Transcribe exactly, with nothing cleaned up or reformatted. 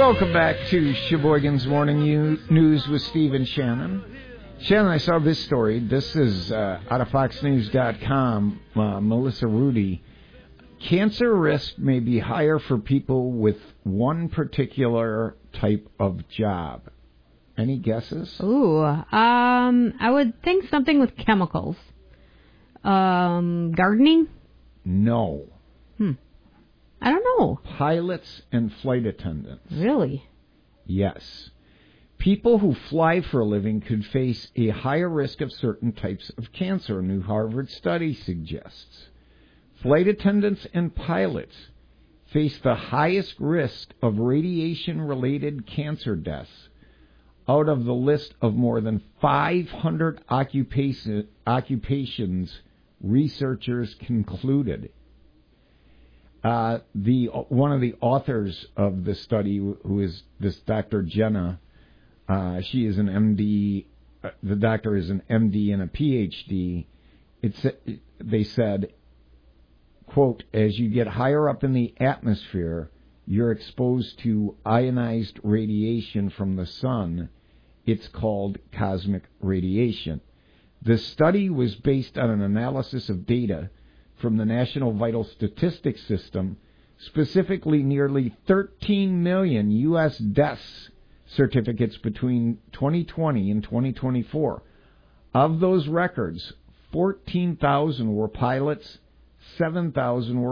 Welcome back to Sheboygan's Morning News with Steve and Shannon. Shannon, I saw this story. This is uh, out of fox news dot com. Uh, Melissa Rudy. Cancer risk may be higher for people with one particular type of job. Any guesses? Ooh, um, I would think something with chemicals. Um, gardening? No. Hmm. I don't know. Pilots and flight attendants. Really? Yes. People who fly for a living could face a higher risk of certain types of cancer, a new Harvard study suggests. Flight attendants and pilots face the highest risk of radiation-related cancer deaths out of the list of more than five hundred occupation, occupations researchers concluded. Uh, the one of the authors of the study, who is this Doctor Jenna, uh, she is an M D. Uh, the doctor is an M D and a P H D. It's they said, quote, as you get higher up in the atmosphere, you're exposed to ionized radiation from the sun. It's called cosmic radiation. The study was based on an analysis of data from the National Vital Statistics System, specifically nearly thirteen million U S deaths certificates between twenty twenty and twenty twenty-four. Of those records, fourteen thousand were pilots, seven thousand were